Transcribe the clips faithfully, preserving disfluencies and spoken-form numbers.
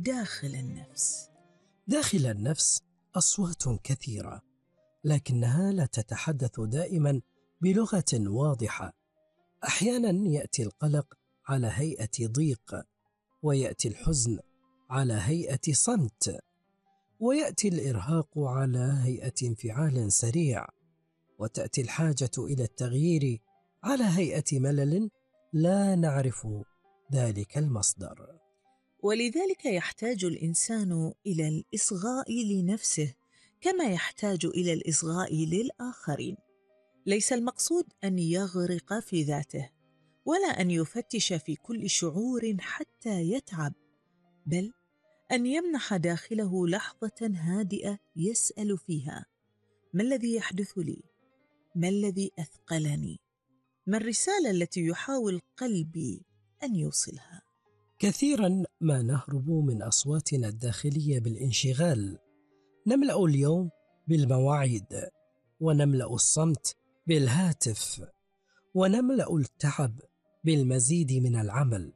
داخل النفس؟ داخل النفس أصوات كثيرة، لكنها لا تتحدث دائما بلغة واضحة. أحيانا يأتي القلق على هيئة ضيق، ويأتي الحزن على هيئة صمت، ويأتي الإرهاق على هيئة انفعال سريع، وتأتي الحاجة إلى التغيير على هيئة ملل لا نعرف ذلك المصدر. ولذلك يحتاج الإنسان إلى الإصغاء لنفسه كما يحتاج إلى الإصغاء للآخرين. ليس المقصود أن يغرق في ذاته، ولا أن يفتش في كل شعور حتى يتعب، بل أن يمنح داخله لحظة هادئة يسأل فيها: ما الذي يحدث لي؟ ما الذي أثقلني؟ ما الرسالة التي يحاول قلبي أن يوصلها؟ كثيرا ما نهرب من أصواتنا الداخلية بالانشغال. نملأ اليوم بالمواعيد، ونملأ الصمت بالهاتف، ونملأ التعب بالمزيد من العمل،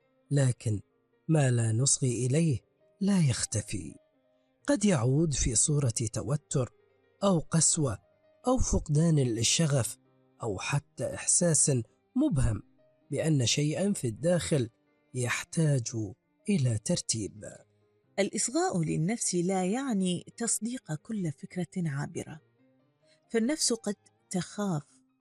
لكن ما لا نصغي إليه لا يختفي. قد يعود في صورة توتر أو قسوة أو فقدان للشغف، أو حتى إحساس مبهم بأن شيئا في الداخل يحتاج إلى ترتيب. الإصغاء للنفس لا يعني تصديق كل فكرة عابرة، فالنفس قد تخاف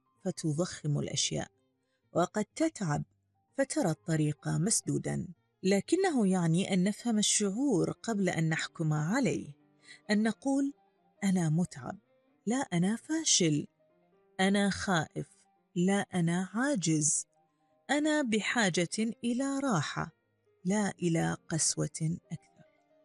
فتضخم الأشياء، وقد تتعب فترى الطريق مسدودا، لكنه يعني أن نفهم الشعور قبل أن نحكم عليه، أن نقول: أنا متعب، لا أنا فاشل، أنا خائف، لا أنا عاجز، أنا بحاجة إلى راحة، لا إلى قسوة أكثر.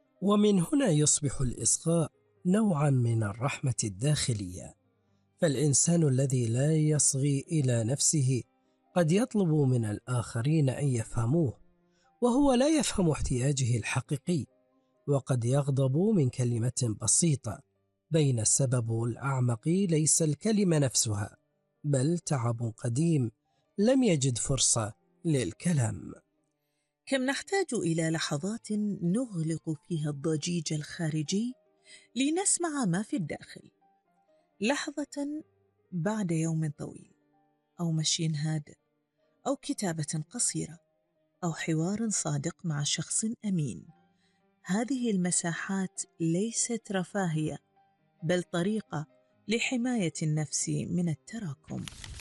ومن هنا يصبح الإصغاء نوعا من الرحمة الداخلية، فالإنسان الذي لا يصغي إلى نفسه قد يطلب من الآخرين أن يفهموه وهو لا يفهم احتياجه الحقيقي، وقد يغضب من كلمة بسيطة، بين السبب الأعمق ليس الكلمة نفسها، بل تعب قديم لم يجد فرصة للكلام. كم نحتاج إلى لحظات نغلق فيها الضجيج الخارجي لنسمع ما في الداخل، لحظة بعد يوم طويل، أو مشي هادئ، أو كتابة قصيرة، أو حوار صادق مع شخص أمين. هذه المساحات ليست رفاهية، بل طريقة لحماية النفس من التراكم.